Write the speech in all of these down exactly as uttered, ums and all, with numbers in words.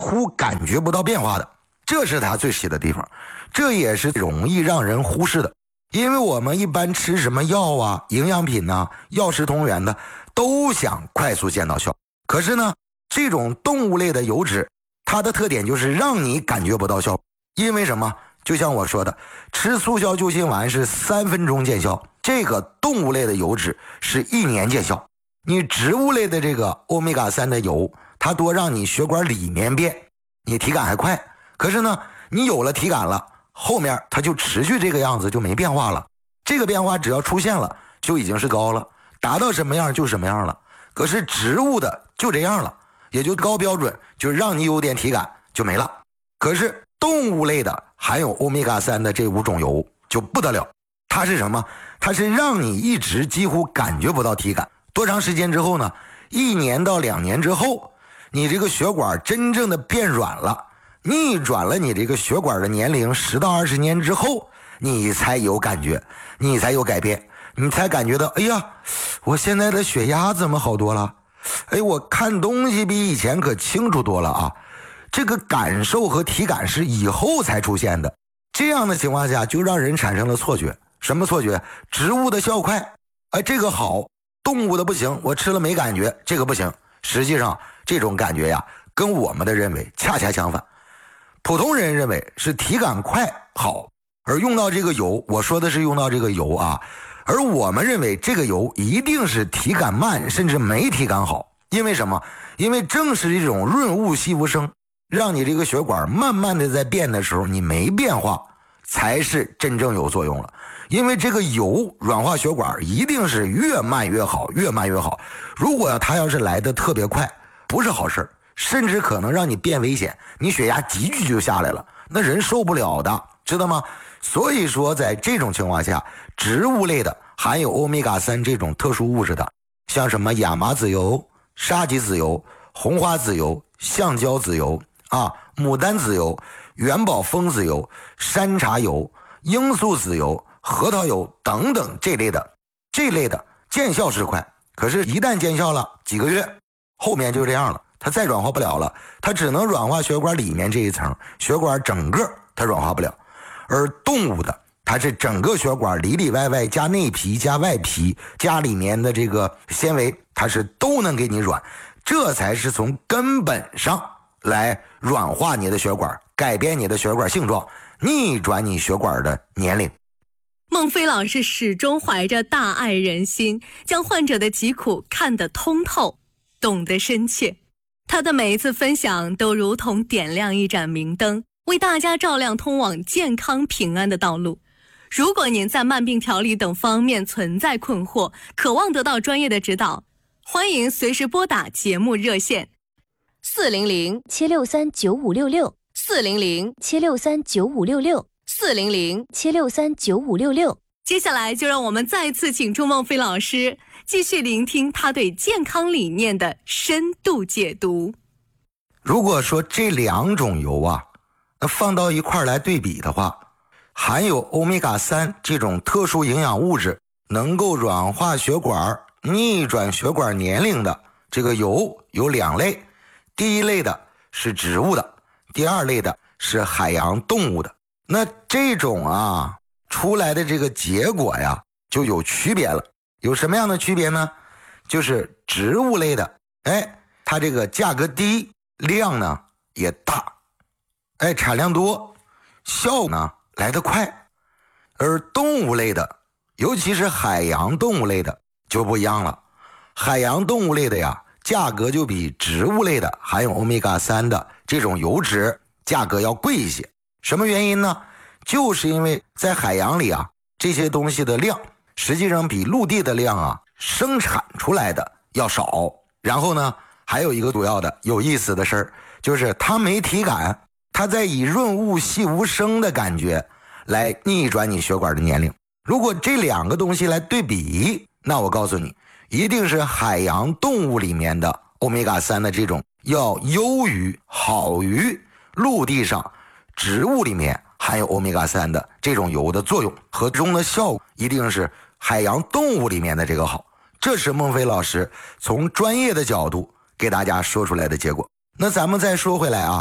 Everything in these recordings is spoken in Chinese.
乎感觉不到变化的，这是它最奇的地方，这也是容易让人忽视的。因为我们一般吃什么药啊、营养品呐、啊、药食同源的，都想快速见到效。可是呢，这种动物类的油脂，它的特点就是让你感觉不到效。因为什么？就像我说的，吃速效救心丸是三分钟见效，这个动物类的油脂是一年见效。你植物类的这个欧米伽三的油，它多让你血管里面变，你体感还快。可是呢，你有了体感了，后面它就持续这个样子，就没变化了。这个变化只要出现了，就已经是高了，达到什么样就什么样了。可是植物的就这样了，也就高标准，就让你有点体感就没了。可是动物类的含有欧米伽三的这五种油就不得了，它是什么？它是让你一直几乎感觉不到体感。多长时间之后呢？一年到两年之后，你这个血管真正的变软了，逆转了你这个血管的年龄十到二十年之后，你才有感觉，你才有改变，你才感觉到，哎呀，我现在的血压怎么好多了？哎，我看东西比以前可清楚多了啊！这个感受和体感是以后才出现的。这样的情况下，就让人产生了错觉。什么错觉？植物的效快，哎，这个好；动物的不行，我吃了没感觉，这个不行。实际上，这种感觉呀，跟我们的认为恰恰相反。普通人认为是体感快好，而用到这个油，我说的是用到这个油啊，而我们认为这个油一定是体感慢，甚至没体感好。因为什么？因为正是这种润物细无声，让你这个血管慢慢的在变的时候，你没变化，才是真正有作用了。因为这个油软化血管一定是越慢越好，越慢越好。如果它要是来的特别快，不是好事，甚至可能让你变危险，你血压急剧就下来了，那人受不了的，知道吗？所以说在这种情况下，植物类的含有欧米伽三这种特殊物质的，像什么亚麻籽油、沙棘籽油、红花籽油、橡胶籽油啊、牡丹籽油、元宝蜂籽油、山茶油、罂粟籽油、核桃油等等，这类的这类的见效是快，可是一旦见效了几个月，后面就这样了，它再软化不了了，它只能软化血管里面这一层，血管整个它软化不了。而动物的，它是整个血管里里外外加内皮加外皮加里面的这个纤维，它是都能给你软，这才是从根本上来软化你的血管，改变你的血管性状，逆转你血管的年龄。 孟非老师始终怀着大爱人心，将患者的疾苦看得通透，懂得深切。他的每一次分享都如同点亮一盏明灯，为大家照亮通往健康平安的道路。如果您在慢病调理等方面存在困惑，渴望得到专业的指导，欢迎随时拨打节目热线四零零七六三九五六六四零零七六三九五六六四零零七六三九五六六。 接下来就让我们再次请出孟非老师，继续聆听他对健康理念的深度解读。 如果说这两种油啊，放到一块来对比的话，含有欧米伽三这种特殊营养物质，能够软化血管、逆转血管年龄的这个油有两类，第一类的是植物的，第二类的是海洋动物的。那这种啊出来的这个结果呀就有区别了。有什么样的区别呢？就是植物类的，哎，它这个价格低，量呢也大，哎，产量多，效果呢来得快。而动物类的，尤其是海洋动物类的就不一样了。海洋动物类的呀，价格就比植物类的含有欧米伽三的这种油脂价格要贵一些。什么原因呢？就是因为在海洋里啊，这些东西的量实际上比陆地的量啊生产出来的要少。然后呢，还有一个主要的有意思的事儿，就是它没体感，它在以润物细无声的感觉来逆转你血管的年龄。如果这两个东西来对比，那我告诉你，一定是海洋动物里面的欧米伽三的这种要优于好于陆地上植物里面含有欧米伽三的这种油的作用和中的效果，一定是海洋动物里面的这个好。这是孟非老师从专业的角度给大家说出来的结果。那咱们再说回来啊，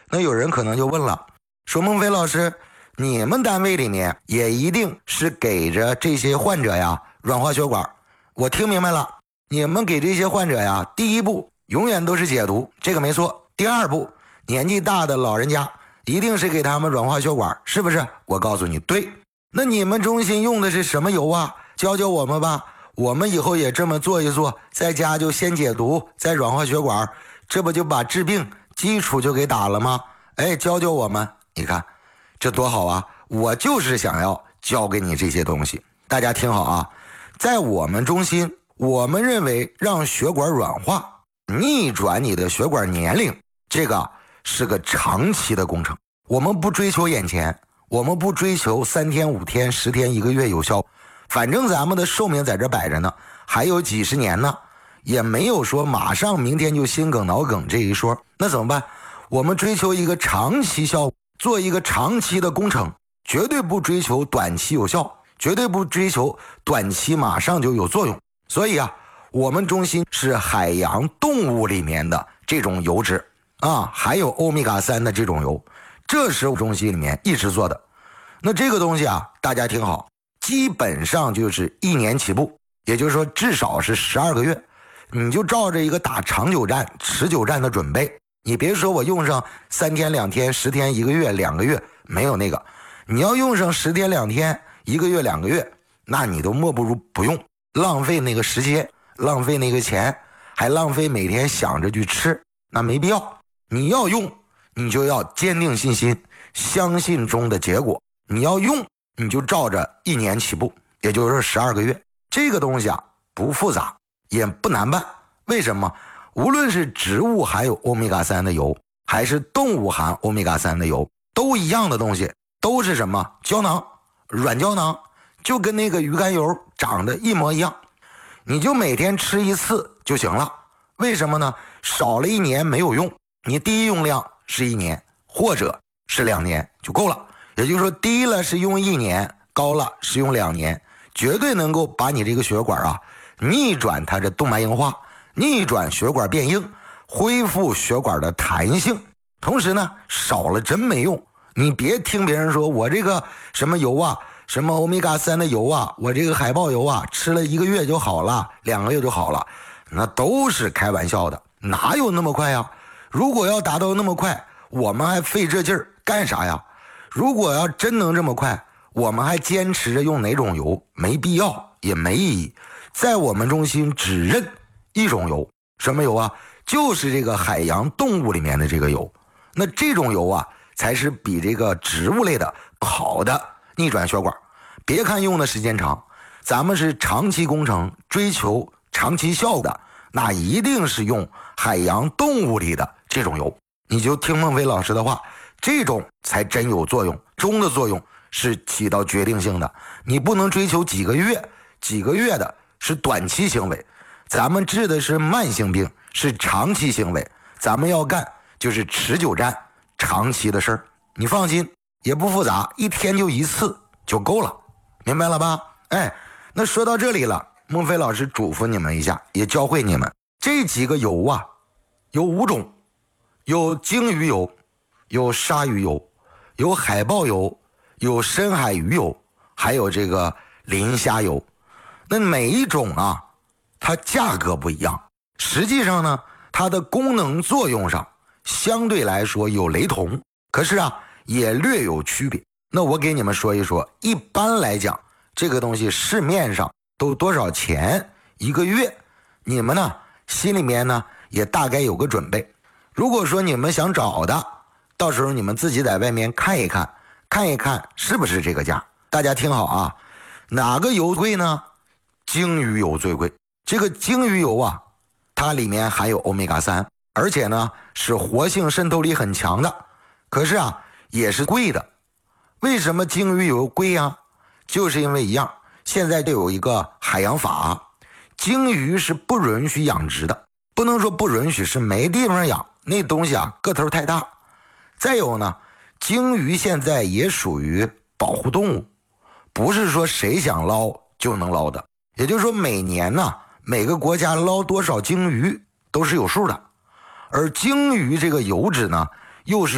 那有人可能就问了，说孟非老师，你们单位里面也一定是给着这些患者呀软化血管。我听明白了，你们给这些患者呀，第一步永远都是解毒，这个没错。第二步，年纪大的老人家一定是给他们软化血管，是不是？我告诉你，对。那你们中心用的是什么油啊？教教我们吧，我们以后也这么做一做，在家就先解毒，再软化血管，这不就把治病基础就给打了吗？哎，教教我们，你看这多好啊！我就是想要教给你这些东西。大家听好啊，在我们中心，我们认为让血管软化，逆转你的血管年龄，这个是个长期的工程。我们不追求眼前，我们不追求三天五天十天一个月有效，反正咱们的寿命在这摆着呢，还有几十年呢，也没有说马上明天就心梗脑梗这一说。那怎么办？我们追求一个长期效果，做一个长期的工程，绝对不追求短期有效，绝对不追求短期马上就有作用。所以啊，我们中心是海洋动物里面的这种油脂啊，还有欧米伽三的这种油，这是我中心里面一直做的。那这个东西啊，大家听好，基本上就是一年起步，也就是说至少是十二个月，你就照着一个打长久战持久战的准备。你别说我用上三天两天十天一个月两个月，没有那个，你要用上十天两天一个月两个月，那你都莫不如不用，浪费那个时间，浪费那个钱，还浪费每天想着去吃，那没必要。你要用，你就要坚定信心，相信中的结果。你要用，你就照着一年起步，也就是十二个月。这个东西啊，不复杂，也不难办。为什么？无论是植物含有欧米伽三的油，还是动物含欧米伽三的油，都一样的东西，都是什么？胶囊，软胶囊，就跟那个鱼肝油长得一模一样，你就每天吃一次就行了。为什么呢？少了一年没有用，你第一用量是一年或者是两年就够了。也就是说，低了是用一年，高了是用两年，绝对能够把你这个血管啊逆转它的动脉硬化，逆转血管变硬，恢复血管的弹性。同时呢，少了真没用。你别听别人说我这个什么油啊，什么欧米伽三的油啊，我这个海豹油啊，吃了一个月就好了，两个月就好了，那都是开玩笑的，哪有那么快呀？如果要达到那么快，我们还费这劲儿干啥呀？如果要真能这么快，我们还坚持着用哪种油？没必要，也没意义。在我们中心只认一种油，什么油啊？就是这个海洋动物里面的这个油。那这种油啊，才是比这个植物类的好的逆转血管。别看用的时间长，咱们是长期工程，追求长期效果的，那一定是用海洋动物里的这种油。你就听孟非老师的话，这种才真有作用，中的作用是起到决定性的。你不能追求几个月，几个月的是短期行为，咱们治的是慢性病，是长期行为，咱们要干就是持久战，长期的事儿。你放心，也不复杂，一天就一次就够了，明白了吧？哎，那说到这里了，孟非老师嘱咐你们一下，也教会你们这几个油啊，有五种，有鲸鱼油，有鲨鱼油，有海豹油，有深海鱼油，还有这个磷虾油。那每一种啊，它价格不一样，实际上呢，它的功能作用上相对来说有雷同，可是啊，也略有区别。那我给你们说一说，一般来讲，这个东西市面上都多少钱一个月？你们呢，心里面呢也大概有个准备。如果说你们想找的，到时候你们自己在外面看一看，看一看是不是这个价。大家听好啊，哪个油贵呢？鲸鱼油最贵。这个鲸鱼油啊，它里面含有欧米伽三，而且呢是活性渗透力很强的，可是啊也是贵的。为什么鲸鱼油贵啊？就是因为一样，现在就有一个海洋法，鲸鱼是不允许养殖的，不能说不允许，是没地方养，那东西啊个头太大。再有呢，鲸鱼现在也属于保护动物，不是说谁想捞就能捞的。也就是说每年呢，每个国家捞多少鲸鱼都是有数的，而鲸鱼这个油脂呢又是